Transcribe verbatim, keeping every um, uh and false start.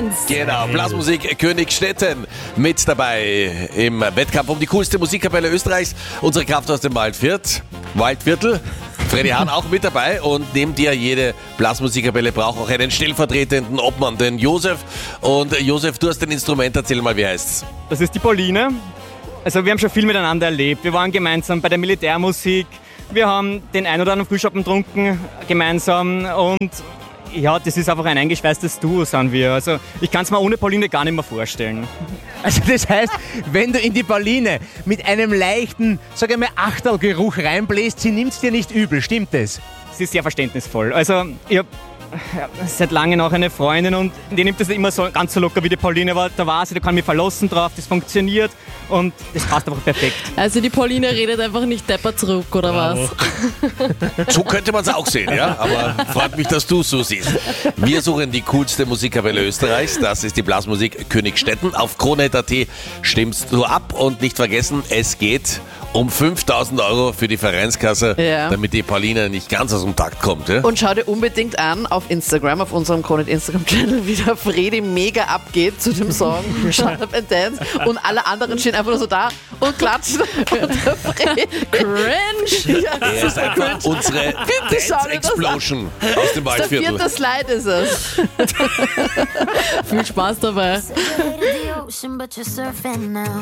eins. Genau, Blasmusik Königstetten mit dabei im Wettkampf um die coolste Musikkapelle Österreichs. Unsere Kraft aus dem Waldviert, Waldviertel. Freddy Hahn auch mit dabei und neben dir jede Blasmusikkapelle braucht auch einen stellvertretenden Obmann, den Josef. Und Josef, du hast ein Instrument, erzähl mal, wie heißt's? Das ist die Pauline. Also wir haben schon viel miteinander erlebt. Wir waren gemeinsam bei der Militärmusik. Wir haben den ein oder anderen Frühschoppen getrunken gemeinsam und ja, das ist einfach ein eingeschweißtes Duo, sind wir. Also ich kann es mir ohne Pauline gar nicht mehr vorstellen. Also das heißt, wenn du in die Pauline mit einem leichten, sag ich mal, Achtelgeruch reinbläst, sie nimmt es dir nicht übel, stimmt das? Sie ist sehr verständnisvoll. Also ich habe seit langem auch eine Freundin und die nimmt das immer so ganz so locker wie die Pauline, aber da war sie, da kann mich verlassen drauf, das funktioniert und das passt einfach perfekt. Also die Pauline redet einfach nicht deppert zurück, oder Bravo. was? So könnte man es auch sehen, ja, aber freut mich, dass du es so siehst. Wir suchen die coolste Musikkapelle Österreichs, das ist die Blasmusik Königstetten. Auf Krone Punkt at stimmst du ab und nicht vergessen, es geht um fünftausend Euro für die Vereinskasse, Ja. damit die Pauline nicht ganz aus dem Takt kommt. Ja? Und schau dir unbedingt an auf Instagram, auf unserem Kronet Instagram-Channel, wie der Fredi mega abgeht zu dem Song Shut Up and Dance und alle anderen stehen einfach nur so da und klatschen. Und der Fredi Cringe! Ja, Er ist super einfach cringe. unsere schau Dance dir das an. Explosion aus dem Der Waldviertel. vierte Slide ist es. Viel Spaß dabei. the ocean, but you're surfing now.